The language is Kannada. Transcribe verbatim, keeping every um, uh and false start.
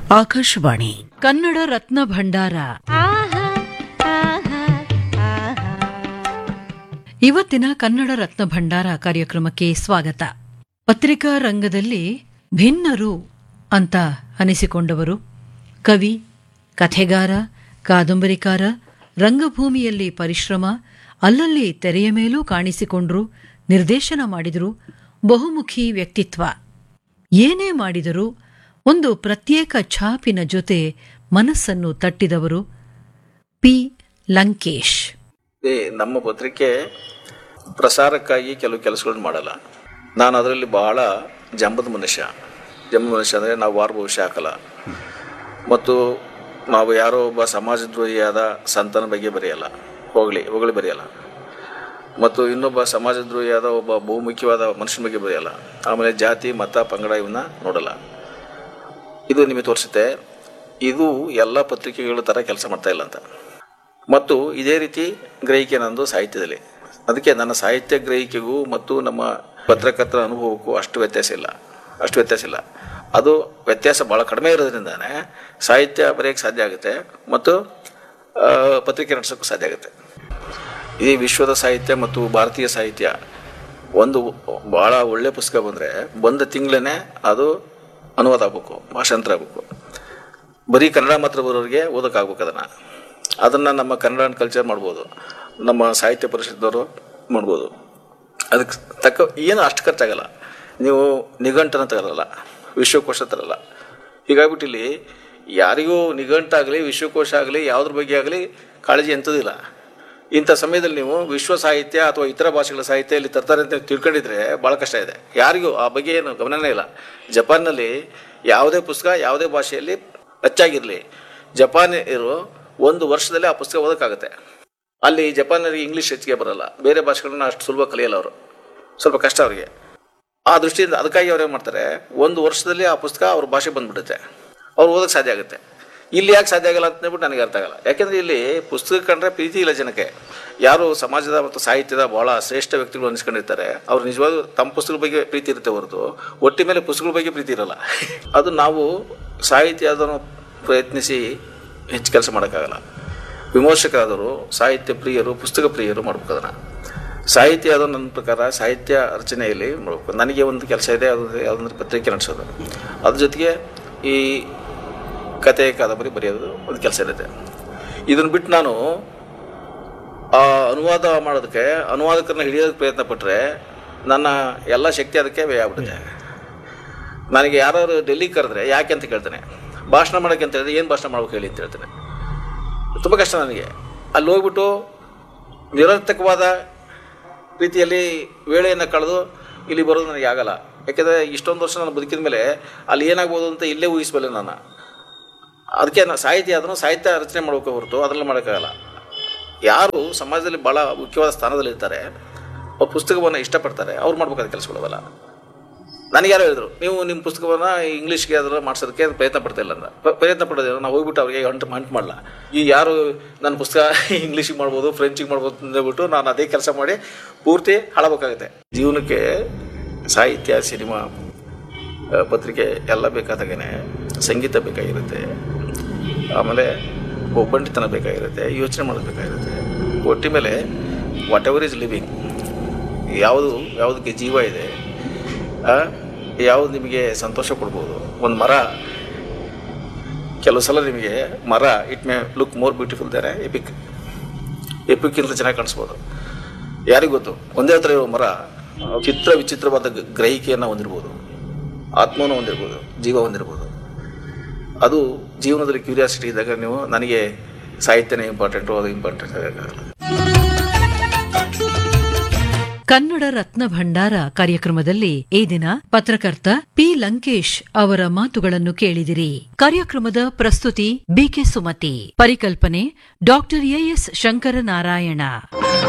ಆಕಾಶವಾಣಿ ಕನ್ನಡ ರತ್ನ ಭಂಡಾರ. ಇವತ್ತಿನ ಕನ್ನಡ ರತ್ನ ಭಂಡಾರ ಕಾರ್ಯಕ್ರಮಕ್ಕೆ ಸ್ವಾಗತ. ಪತ್ರಿಕಾ ರಂಗದಲ್ಲಿ ಭಿನ್ನರು ಅಂತ ಅನಿಸಿಕೊಂಡವರು, ಕವಿ, ಕಥೆಗಾರ, ಕಾದಂಬರಿಕಾರ, ರಂಗಭೂಮಿಯಲ್ಲಿ ಪರಿಶ್ರಮ, ಅಲ್ಲಲ್ಲಿ ತೆರೆಯ ಮೇಲೂ ಕಾಣಿಸಿಕೊಂಡ್ರು, ನಿರ್ದೇಶನ ಮಾಡಿದರು, ಬಹುಮುಖಿ ವ್ಯಕ್ತಿತ್ವ. ಏನೇ ಮಾಡಿದರೂ ಒಂದು ಪ್ರತ್ಯೇಕ ಛಾಪಿನ ಜೊತೆ ಮನಸ್ಸನ್ನು ತಟ್ಟಿದವರು ಪಿ ಲಂಕೇಶ್. ನಮ್ಮ ಪತ್ರಿಕೆ ಪ್ರಸಾರಕ್ಕಾಗಿ ಕೆಲವು ಕೆಲಸಗಳನ್ನು ಮಾಡಲ್ಲ. ನಾನು ಅದರಲ್ಲಿ ಬಹಳ ಜಂಬದ ಮನುಷ್ಯ. ಜಂಬದ ಮನುಷ್ಯ ಅಂದರೆ ನಾವು ವಾರ ಭವಿಷ್ಯ ಹಾಕಲ್ಲ, ಮತ್ತು ನಾವು ಯಾರೋ ಒಬ್ಬ ಸಮಾಜದ್ರೋಹಿಯಾದ ಸಂತನ ಬಗ್ಗೆ ಬರೆಯಲ್ಲ, ಹೋಗಲಿ ಹೋಗಲಿ ಬರೆಯಲ್ಲ, ಮತ್ತು ಇನ್ನೊಬ್ಬ ಸಮಾಜದ್ರೋಹಿಯಾದ ಒಬ್ಬ ಬಹುಮುಖ್ಯವಾದ ಮನುಷ್ಯನ ಬಗ್ಗೆ ಬರೆಯಲ್ಲ. ಆಮೇಲೆ ಜಾತಿ, ಮತ, ಪಂಗಡ ಇವನ್ನ ನೋಡಲ್ಲ. ಇದು ನಿಮಗೆ ತೋರಿಸುತ್ತೆ ಇದು ಎಲ್ಲ ಪತ್ರಿಕೆಗಳ ಥರ ಕೆಲಸ ಮಾಡ್ತಾ ಇಲ್ಲ ಅಂತ. ಮತ್ತು ಇದೇ ರೀತಿ ಗ್ರಹಿಕೆ ನಂದು ಸಾಹಿತ್ಯದಲ್ಲಿ. ಅದಕ್ಕೆ ನನ್ನ ಸಾಹಿತ್ಯ ಗ್ರಹಿಕೆಗೂ ಮತ್ತು ನಮ್ಮ ಪತ್ರಕರ್ತರ ಅನುಭವಕ್ಕೂ ಅಷ್ಟು ವ್ಯತ್ಯಾಸ ಇಲ್ಲ ಅಷ್ಟು ವ್ಯತ್ಯಾಸ ಇಲ್ಲ ಅದು ವ್ಯತ್ಯಾಸ ಭಾಳ ಕಡಿಮೆ ಇರೋದ್ರಿಂದಾನೇ ಸಾಹಿತ್ಯ ಬರೆಯೋಕ್ಕೆ ಸಾಧ್ಯ ಆಗುತ್ತೆ ಮತ್ತು ಪತ್ರಿಕೆ ನಡೆಸೋಕ್ಕೂ ಸಾಧ್ಯ ಆಗುತ್ತೆ. ಈ ವಿಶ್ವದ ಸಾಹಿತ್ಯ ಮತ್ತು ಭಾರತೀಯ ಸಾಹಿತ್ಯ ಒಂದು ಭಾಳ ಒಳ್ಳೆಯ ಪುಸ್ತಕ ಬಂದರೆ ಬಂದ ತಿಂಗಳೇ ಅದು ಅನುವಾದ ಆಗಬೇಕು, ಭಾಷಾಂತರ ಆಗಬೇಕು. ಬರೀ ಕನ್ನಡ ಮಾತ್ರ ಬರೋರಿಗೆ ಓದೋಕ್ಕಾಗ್ಬೇಕು. ಅದನ್ನು ಅದನ್ನು ನಮ್ಮ ಕನ್ನಡ ಆ್ಯಂಡ್ ಕಲ್ಚರ್ ಮಾಡ್ಬೋದು, ನಮ್ಮ ಸಾಹಿತ್ಯ ಪರಿಷತ್ತವರು ಮಾಡ್ಬೋದು. ಅದಕ್ಕೆ ತಕ್ಕ ಏನು ಅಷ್ಟು ಖರ್ಚಾಗಲ್ಲ. ನೀವು ನಿಘಂಟನ ತಗೊಳ್ಳಲ್ಲ, ವಿಶ್ವಕೋಶ ತರಲ್ಲ. ಹೀಗಾಗ್ಬಿಟ್ಟು ಇಲ್ಲಿ ಯಾರಿಗೂ ನಿಘಂಟಾಗಲಿ ವಿಶ್ವಕೋಶ ಆಗಲಿ ಯಾವುದ್ರ ಬಗ್ಗೆ ಆಗಲಿ ಕಾಳಜಿ ಎಂಥದಿಲ್ಲ. ಇಂಥ ಸಮಯದಲ್ಲಿ ನೀವು ವಿಶ್ವ ಸಾಹಿತ್ಯ ಅಥವಾ ಇತರ ಭಾಷೆಗಳ ಸಾಹಿತ್ಯ ಇಲ್ಲಿ ತರ್ತಾರೆ ಅಂತ ತಿಳ್ಕೊಂಡಿದ್ರೆ ಭಾಳ ಕಷ್ಟ ಇದೆ. ಯಾರಿಗೂ ಆ ಬಗ್ಗೆ ಏನು ಗಮನನೇ ಇಲ್ಲ. ಜಪಾನ್ನಲ್ಲಿ ಯಾವುದೇ ಪುಸ್ತಕ ಯಾವುದೇ ಭಾಷೆಯಲ್ಲಿ ಹೆಚ್ಚಾಗಿರಲಿ, ಜಪಾನ್ ಇರೋ ಒಂದು ವರ್ಷದಲ್ಲಿ ಆ ಪುಸ್ತಕ ಓದೋಕ್ಕಾಗುತ್ತೆ. ಅಲ್ಲಿ ಜಪಾನರಿಗೆ ಇಂಗ್ಲೀಷ್ ಹೆಚ್ಚಿಗೆ ಬರೋಲ್ಲ, ಬೇರೆ ಭಾಷೆಗಳನ್ನ ಅಷ್ಟು ಸುಲಭ ಕಲಿಯಲ್ಲ ಅವರು, ಸ್ವಲ್ಪ ಕಷ್ಟ ಅವರಿಗೆ. ಆ ದೃಷ್ಟಿಯಿಂದ ಅದಕ್ಕಾಗಿ ಅವ್ರು ಏನು ಮಾಡ್ತಾರೆ, ಒಂದು ವರ್ಷದಲ್ಲಿ ಆ ಪುಸ್ತಕ ಅವ್ರ ಭಾಷೆ ಬಂದ್ಬಿಡುತ್ತೆ, ಅವ್ರು ಓದೋಕ್ಕೆ ಸಾಧ್ಯ ಆಗುತ್ತೆ. ಇಲ್ಲಿ ಯಾಕೆ ಸಾಧ್ಯ ಆಗಲ್ಲ ಅಂತ ಹೇಳ್ಬಿಟ್ಟು ನನಗೆ ಅರ್ಥ ಆಗಲ್ಲ. ಯಾಕೆಂದರೆ ಇಲ್ಲಿ ಪುಸ್ತಕ ಕಂಡ್ರೆ ಪ್ರೀತಿ ಇಲ್ಲ ಜನಕ್ಕೆ. ಯಾರು ಸಮಾಜದ ಮತ್ತು ಸಾಹಿತ್ಯದ ಭಾಳ ಶ್ರೇಷ್ಠ ವ್ಯಕ್ತಿಗಳು ಅನಿಸ್ಕೊಂಡಿರ್ತಾರೆ ಅವ್ರು ನಿಜವಾಗ್ಲೂ ತಮ್ಮ ಪುಸ್ತಕದ ಬಗ್ಗೆ ಪ್ರೀತಿ ಇರುತ್ತೆ ಹೊರತು ಒಟ್ಟಿ ಮೇಲೆ ಪುಸ್ತಕಗಳ ಬಗ್ಗೆ ಪ್ರೀತಿ ಇರಲ್ಲ. ಅದು ನಾವು ಸಾಹಿತ್ಯ ಅದನ್ನು ಪ್ರಯತ್ನಿಸಿ ಹೆಚ್ಚು ಕೆಲಸ ಮಾಡೋಕ್ಕಾಗಲ್ಲ. ವಿಮರ್ಶಕರಾದವರು, ಸಾಹಿತ್ಯ ಪ್ರಿಯರು, ಪುಸ್ತಕ ಪ್ರಿಯರು ಮಾಡ್ಬೇಕು. ಅದನ್ನು ಸಾಹಿತ್ಯ ಅದು ನನ್ನ ಪ್ರಕಾರ ಸಾಹಿತ್ಯ ರಚನೆಯಲ್ಲಿ ಮಾಡಬೇಕು. ನನಗೆ ಒಂದು ಕೆಲಸ ಇದೆ, ಅದು ಯಾವುದಂದ್ರೆ ಪತ್ರಿಕೆ ನಡೆಸೋದು. ಅದ್ರ ಜೊತೆಗೆ ಈ ಕತೆ, ಕಾದಂಬರಿ ಬರೆಯೋದು ಒಂದು ಕೆಲಸ ಇರುತ್ತೆ. ಇದನ್ನು ಬಿಟ್ಟು ನಾನು ಆ ಅನುವಾದ ಮಾಡೋದಕ್ಕೆ ಅನುವಾದಕರನ್ನ ಹಿಡಿಯೋದಕ್ಕೆ ಪ್ರಯತ್ನ ಪಟ್ಟರೆ ನನ್ನ ಎಲ್ಲ ಶಕ್ತಿ ಅದಕ್ಕೆ ವ್ಯಯ ಆಗ್ಬಿಡುತ್ತೆ. ನನಗೆ ಯಾರು ಡೆಲ್ಲಿಗೆ ಕರೆದ್ರೆ ಯಾಕೆ ಅಂತ ಕೇಳ್ತಾನೆ, ಭಾಷಣ ಮಾಡೋಕ್ಕೆ ಅಂತ ಹೇಳಿದ್ರೆ ಏನು ಭಾಷಣ ಮಾಡ್ಬೇಕು ಹೇಳಿ ಅಂತ ಹೇಳ್ತಾನೆ. ತುಂಬ ಕಷ್ಟ ನನಗೆ. ಅಲ್ಲಿ ಹೋಗ್ಬಿಟ್ಟು ನಿರರ್ಥಕವಾದ ರೀತಿಯಲ್ಲಿ ವೇಳೆಯನ್ನು ಕಳೆದು ಇಲ್ಲಿ ಬರೋದು ನನಗೆ ಆಗಲ್ಲ. ಯಾಕೆಂದರೆ ಇಷ್ಟೊಂದು ವರ್ಷ ನಾನು ಬದುಕಿದ ಮೇಲೆ ಅಲ್ಲಿ ಏನಾಗ್ಬೋದು ಅಂತ ಇಲ್ಲೇ ಊಹಿಸಬಲ್ಲೆ ನಾನು. ಅದಕ್ಕೆ ನಾನು ಸಾಹಿತ್ಯ ಅದನ್ನು ಸಾಹಿತ್ಯ ರಚನೆ ಮಾಡೋಕೆ ಹೊರತು ಅದರಲ್ಲಿ ಮಾಡೋಕ್ಕಾಗಲ್ಲ. ಯಾರು ಸಮಾಜದಲ್ಲಿ ಭಾಳ ಮುಖ್ಯವಾದ ಸ್ಥಾನದಲ್ಲಿರ್ತಾರೆ, ಅವ್ರ ಪುಸ್ತಕವನ್ನು ಇಷ್ಟಪಡ್ತಾರೆ, ಅವ್ರು ಮಾಡ್ಬೇಕಾದ ಕೆಲಸಗಳವಲ್ಲ. ನನಗೆ ಯಾರು ಹೇಳಿದ್ರು, ನೀವು ನಿಮ್ಮ ಪುಸ್ತಕವನ್ನು ಇಂಗ್ಲೀಷ್ಗೆ ಅದರ ಮಾಡಿಸೋದಕ್ಕೆ ಪ್ರಯತ್ನ ಪಡ್ತಾ ಇಲ್ಲ ಅಂತ. ಪ್ರಯತ್ನ ಪಡೋದೇನು, ನಾವು ಹೋಗ್ಬಿಟ್ಟು ಅವ್ರಿಗೆ ಅಂಟು ಅಂಟು ಮಾಡಲ್ಲ. ಈ ಯಾರು ನನ್ನ ಪುಸ್ತಕ ಇಂಗ್ಲೀಷಿಗೆ ಮಾಡ್ಬೋದು, ಫ್ರೆಂಚಿಗೆ ಮಾಡ್ಬೋದು ಅಂದ್ಬಿಟ್ಟು ನಾನು ಅದೇ ಕೆಲಸ ಮಾಡಿ ಪೂರ್ತಿ ಹಾಳಬೇಕಾಗುತ್ತೆ. ಜೀವನಕ್ಕೆ ಸಾಹಿತ್ಯ, ಸಿನಿಮಾ, ಪತ್ರಿಕೆ ಎಲ್ಲ ಬೇಕಾದಾಗೇ ಸಂಗೀತ ಬೇಕಾಗಿರುತ್ತೆ, ಆಮೇಲೆ ಒಬ್ಬಂಟಿತನ ಬೇಕಾಗಿರುತ್ತೆ, ಯೋಚನೆ ಮಾಡೋದು ಬೇಕಾಗಿರುತ್ತೆ. ಒಟ್ಟಿ ಮೇಲೆ ವಾಟ್ ಎವರ್ ಈಸ್ ಲಿವಿಂಗ್, ಯಾವುದು ಯಾವುದಕ್ಕೆ ಜೀವ ಇದೆ, ಯಾವುದು ನಿಮಗೆ ಸಂತೋಷ ಕೊಡ್ಬೋದು. ಒಂದು ಮರ, ಕೆಲವು ಸಲ ನಿಮಗೆ ಮರ it may look more beautiful there EPIC, ಎಪಿಕ್ಕಿಂತ ಚೆನ್ನಾಗಿ ಕಾಣಿಸ್ಬೋದು. ಯಾರಿಗೂ ಗೊತ್ತು, ಒಂದೇ ಹತ್ರ ಇರೋ ಮರ ಚಿತ್ರ ವಿಚಿತ್ರವಾದ ಗ್ರಹಿಕೆಯನ್ನು ಹೊಂದಿರ್ಬೋದು, ಆತ್ಮವನ್ನು ಹೊಂದಿರ್ಬೋದು, ಜೀವ ಹೊಂದಿರ್ಬೋದು. ಅದು ಜೀವನದಲ್ಲಿ ಕ್ಯೂರಿಯಾಸಿಟಿ ಇದ್ದಾಗ ನೀವು ನನಗೆ ಸಾಹಿತ್ಯನೇ ಇಂಪಾರ್ಟೆಂಟು, ಅದು ಇಂಪಾರ್ಟೆಂಟ್ ಆಗಲ್ಲ. ಕನ್ನಡ ರತ್ನ ಭಂಡಾರ ಕಾರ್ಯಕ್ರಮದಲ್ಲಿ ಈ ದಿನ ಪತ್ರಕರ್ತ ಪಿ ಲಂಕೇಶ್ ಅವರ ಮಾತುಗಳನ್ನು ಕೇಳಿದಿರಿ. ಕಾರ್ಯಕ್ರಮದ ಪ್ರಸ್ತುತಿ ಬಿಕೆ ಸುಮತಿ, ಪರಿಕಲ್ಪನೆ ಡಾಕ್ಟರ್ ಎಎಸ್ ಶಂಕರನಾರಾಯಣ.